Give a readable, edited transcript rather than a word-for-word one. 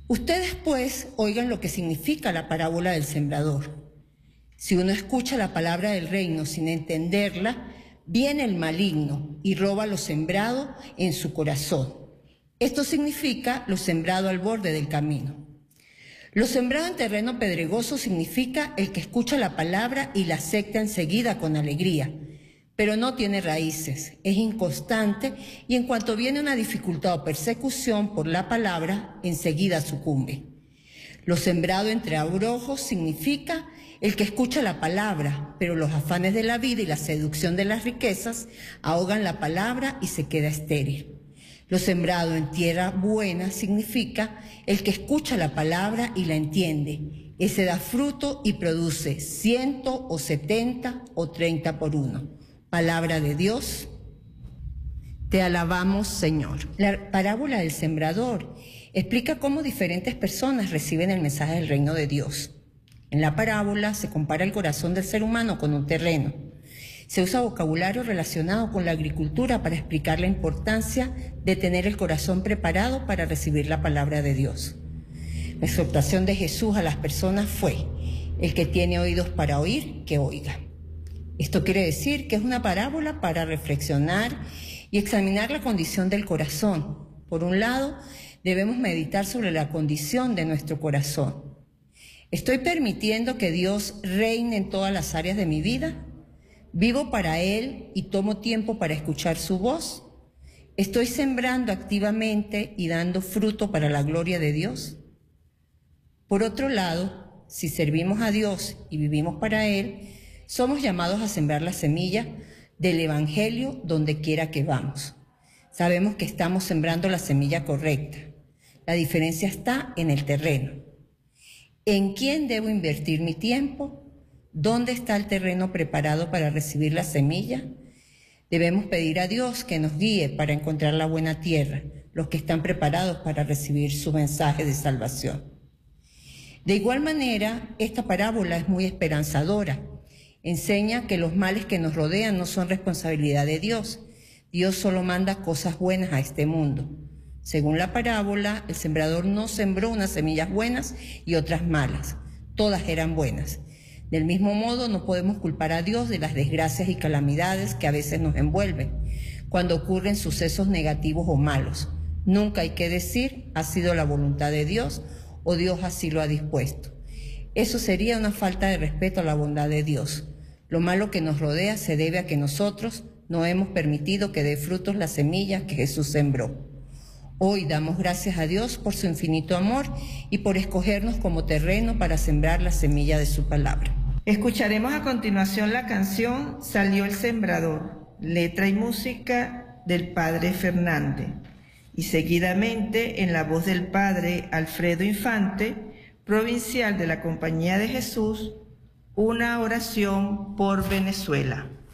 Ustedes, pues, oigan lo que significa la parábola del sembrador. Si uno escucha la palabra del reino sin entenderla, viene el maligno y roba lo sembrado en su corazón. Esto significa lo sembrado al borde del camino. Lo sembrado en terreno pedregoso significa el que escucha la palabra y la acepta enseguida con alegría, pero no tiene raíces, es inconstante y en cuanto viene una dificultad o persecución por la palabra, enseguida sucumbe. Lo sembrado entre abrojos significa el que escucha la palabra, pero los afanes de la vida y la seducción de las riquezas ahogan la palabra y se queda estéril. Lo sembrado en tierra buena significa el que escucha la palabra y la entiende. Ese da fruto y produce 100 o 70 o 30 por uno. Palabra de Dios. Te alabamos, Señor. La parábola del sembrador explica cómo diferentes personas reciben el mensaje del reino de Dios. En la parábola se compara el corazón del ser humano con un terreno. Se usa vocabulario relacionado con la agricultura para explicar la importancia de tener el corazón preparado para recibir la palabra de Dios. La exhortación de Jesús a las personas fue: el que tiene oídos para oír, que oiga. Esto quiere decir que es una parábola para reflexionar y examinar la condición del corazón. Por un lado, debemos meditar sobre la condición de nuestro corazón. ¿Estoy permitiendo que Dios reine en todas las áreas de mi vida? ¿Vivo para Él y tomo tiempo para escuchar su voz? ¿Estoy sembrando activamente y dando fruto para la gloria de Dios? Por otro lado, si servimos a Dios y vivimos para Él, somos llamados a sembrar la semilla del Evangelio donde quiera que vamos. Sabemos que estamos sembrando la semilla correcta. La diferencia está en el terreno. ¿En quién debo invertir mi tiempo? ¿Dónde está el terreno preparado para recibir la semilla? Debemos pedir a Dios que nos guíe para encontrar la buena tierra, los que están preparados para recibir su mensaje de salvación. De igual manera, esta parábola es muy esperanzadora. Enseña que los males que nos rodean no son responsabilidad de Dios. Dios solo manda cosas buenas a este mundo. Según la parábola, el sembrador no sembró unas semillas buenas y otras malas. Todas eran buenas. Del mismo modo, no podemos culpar a Dios de las desgracias y calamidades que a veces nos envuelven, cuando ocurren sucesos negativos o malos. Nunca hay que decir, ha sido la voluntad de Dios o Dios así lo ha dispuesto. Eso sería una falta de respeto a la bondad de Dios. Lo malo que nos rodea se debe a que nosotros no hemos permitido que dé frutos la semilla que Jesús sembró. Hoy damos gracias a Dios por su infinito amor y por escogernos como terreno para sembrar la semilla de su palabra. Escucharemos a continuación la canción Salió el Sembrador, letra y música del Padre Fernández, y seguidamente en la voz del Padre Alfredo Infante, provincial de la Compañía de Jesús, una oración por Venezuela.